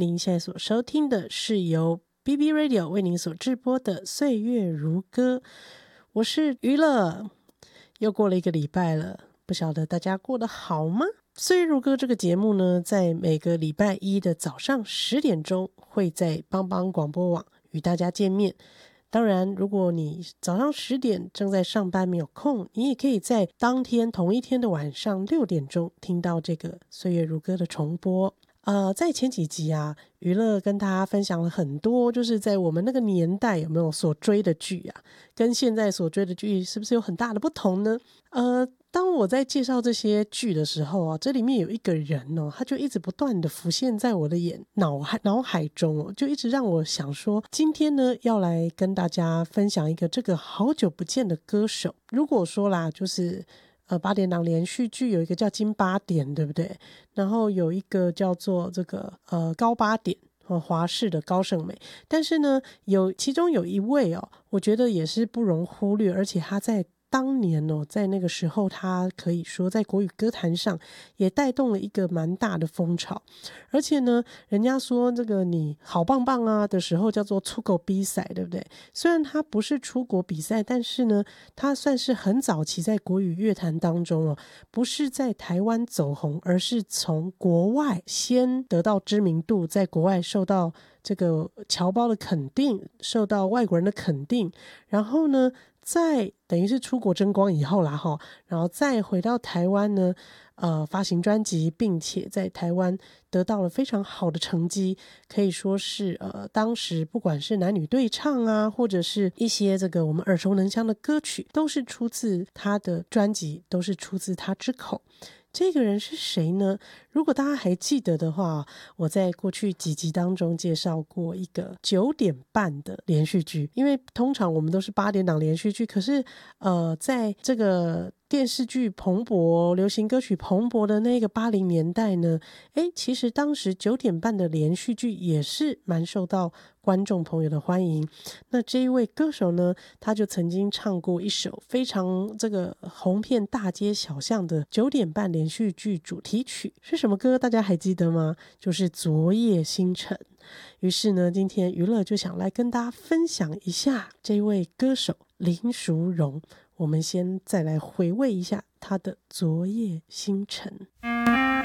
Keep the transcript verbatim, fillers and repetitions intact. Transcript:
您现在所收听的是由 B B Radio 为您所制播的岁月如歌，我是娱乐。又过了一个礼拜了，不晓得大家过得好吗？岁月如歌这个节目呢，在每个礼拜一的早上十点钟会在帮帮广播网与大家见面。当然，如果你早上十点正在上班没有空，你也可以在当天同一天的晚上六点钟听到这个岁月如歌的重播。呃，在前几集啊，娱乐跟大家分享了很多，就是在我们那个年代有没有所追的剧啊，跟现在所追的剧是不是有很大的不同呢？呃，当我在介绍这些剧的时候啊，这里面有一个人哦，他就一直不断的浮现在我的眼脑海脑海中哦，就一直让我想说，今天呢要来跟大家分享一个这个好久不见的歌手。如果说啦，就是呃，八点档连续剧有一个叫金八点，对不对？然后有一个叫做这个呃高八点，和华视的高胜美。但是呢，有其中有一位哦，我觉得也是不容忽略，而且他在当年哦，在那个时候，他可以说在国语歌坛上也带动了一个蛮大的风潮。而且呢，人家说这个你好棒棒啊的时候叫做出国比赛，对不对？虽然他不是出国比赛，但是呢，他算是很早期在国语乐坛当中哦，不是在台湾走红，而是从国外先得到知名度，在国外受到这个侨胞的肯定，受到外国人的肯定，然后呢，再等于是出国争光以后啦齁，然后再回到台湾呢，呃，发行专辑，并且在台湾得到了非常好的成绩，可以说是呃，当时不管是男女对唱啊，或者是一些这个我们耳熟能详的歌曲，都是出自他的专辑，都是出自他之口。这个人是谁呢？如果大家还记得的话，我在过去几集当中介绍过一个九点半的连续剧，因为通常我们都是八点档连续剧，可是呃，在这个电视剧蓬勃、流行歌曲蓬勃的那个八零年代呢，诶，其实当时九点半的连续剧也是蛮受到观众朋友的欢迎。那这一位歌手呢，他就曾经唱过一首非常这个红遍大街小巷的九点半连续剧主题曲，是什么歌？大家还记得吗？就是《昨夜星辰》。于是呢，今天娱乐就想来跟大家分享一下这位歌手林淑荣。我们先再来回味一下他的《昨夜星辰》。